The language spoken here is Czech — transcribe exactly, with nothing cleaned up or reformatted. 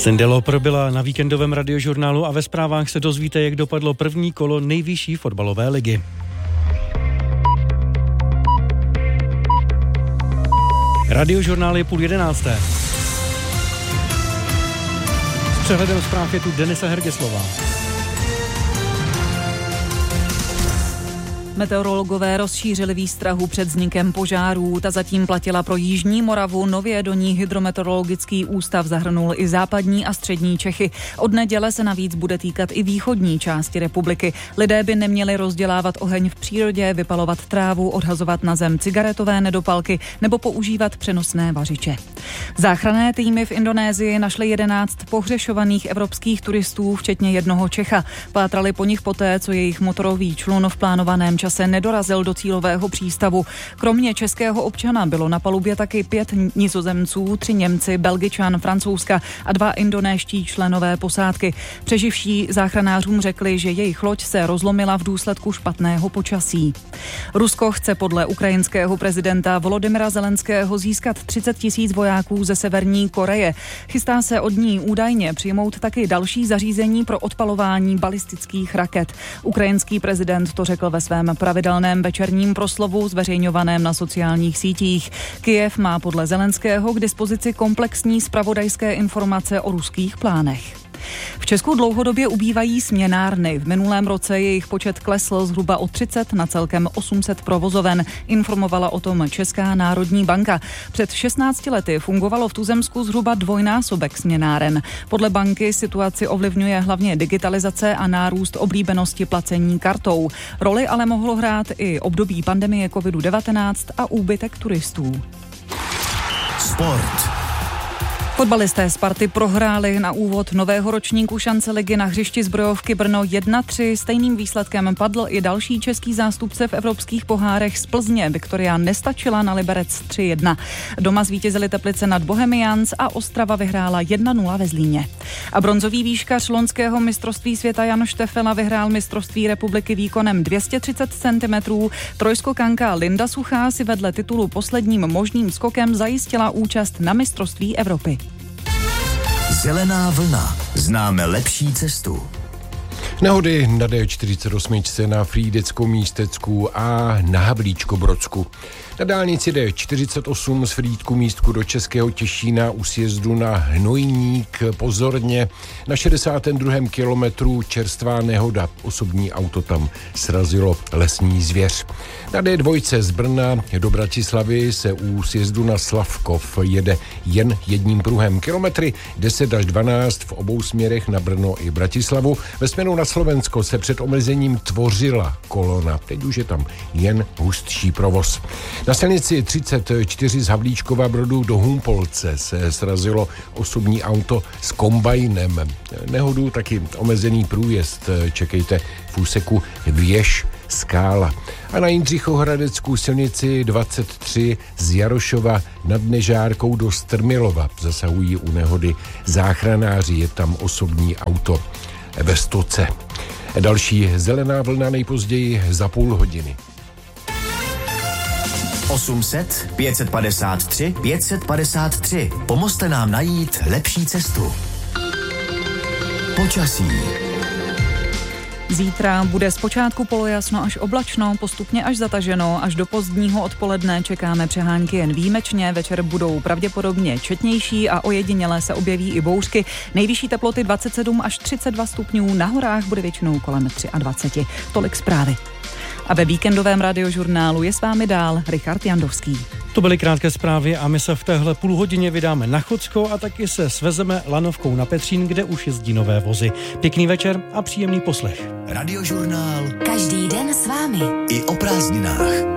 Cyndi Lauper byla na víkendovém radiožurnálu a ve zprávách se dozvíte, jak dopadlo první kolo nejvyšší fotbalové ligy. Radiožurnál je půl jedenácté. S přehledem zpráv je tu Denisa Hergeslová. Meteorologové rozšířili výstrahu před vznikem požárů. Ta zatím platila pro jižní Moravu, nově do ní hydrometeorologický ústav zahrnul i západní a střední Čechy. Od neděle se navíc bude týkat i východní části republiky. Lidé by neměli rozdělávat oheň v přírodě, vypalovat trávu, odhazovat na zem cigaretové nedopalky nebo používat přenosné vařiče. Záchranné týmy v Indonésii našly jedenáct pohřešovaných evropských turistů, včetně jednoho Čecha. Pátrali po nich poté, co jejich motorový člun v plánovaném čase se nedorazil do cílového přístavu. Kromě českého občana bylo na palubě taky pět Nizozemců, tři Němci, Belgičan, Francouzska a dva indonéští členové posádky. Přeživší záchranářům řekli, že jejich loď se rozlomila v důsledku špatného počasí. Rusko chce podle ukrajinského prezidenta Volodymyra Zelenského získat třicet tisíc vojáků ze Severní Koreje. Chystá se od ní údajně přijmout taky další zařízení pro odpalování balistických raket. Ukrajinský prezident to řekl ve svém pravidelném večerním proslovu zveřejňovaném na sociálních sítích. Kyjev má podle Zelenského k dispozici komplexní zpravodajské informace o ruských plánech. V Česku dlouhodobě ubývají směnárny. V minulém roce jejich počet klesl zhruba o třicet na celkem osm set provozoven, informovala o tom Česká národní banka. Před šestnácti lety fungovalo v tuzemsku zhruba dvojnásobek směnáren. Podle banky situaci ovlivňuje hlavně digitalizace a nárůst oblíbenosti placení kartou. Roli ale mohlo hrát i období pandemie covid devatenáct a úbytek turistů. Sport. Fotbalisté Sparty prohráli na úvod nového ročníku šance ligy na hřišti Zbrojovky Brno jedna tři. Stejným výsledkem padl i další český zástupce v evropských pohárech z Plzně. Viktoria nestačila na Liberec tři jedna. Doma zvítězili Teplice nad Bohemians a Ostrava vyhrála jedna nula ve Zlíně. A bronzový výškař loňského mistrovství světa Jan Štefela vyhrál mistrovství republiky výkonem dvě stě třicet centimetrů. Trojskokanka Linda Suchá si vedle titulu posledním možným skokem zajistila účast na mistrovství Evropy. Zelená vlna. Známe lepší cestu. Nehody na D čtyřicet osm na Frýdeckou Místecku a na Havlíčko-Brodsku. Na dálnici D čtyřicet osm z Frýdku Místku do Českého Těšína u sjezdu na Hnojník pozorně. Na šedesátém druhém kilometru čerstvá nehoda. Osobní auto tam srazilo lesní zvěř. Na D dva z Brna do Bratislavy se u sjezdu na Slavkov jede jen jedním pruhem. Kilometry deset až dvanáct v obou směrech na Brno i Bratislavu. Ve směru na Slovensko se před omezením tvořila kolona. Teď už je tam jen hustší provoz. Na silnici třicet čtyři z Havlíčkova Brodu do Humpolce se srazilo osobní auto s kombajnem. Nehodu taky omezený průjezd čekejte v úseku Věž Skála. A na Jindřichohradeckou silnici dvacet tři z Jarošova nad Nežárkou do Strmilova zasahují u nehody záchranáři. Je tam osobní auto ve stoce. Další zelená vlna nejpozději za půl hodiny. osm set, pět set padesát tři, pět set padesát tři. Pomozte nám najít lepší cestu. Počasí. Zítra bude zpočátku polojasno až oblačno, postupně až zataženo, až do pozdního odpoledne čekáme přehánky jen výjimečně, večer budou pravděpodobně četnější a ojediněle se objeví i bouřky. Nejvyšší teploty dvacet sedm až třicet dva stupňů, na horách bude většinou kolem dvacet tři. Tolik zprávy. A ve víkendovém radiožurnálu je s vámi dál Richard Jandovský. To byly krátké zprávy a my se v téhle půl hodině vydáme na Chodsko a taky se svezeme lanovkou na Petřín, kde už jezdí nové vozy. Pěkný večer a příjemný poslech. Radiožurnál. Každý den s vámi. I o prázdninách.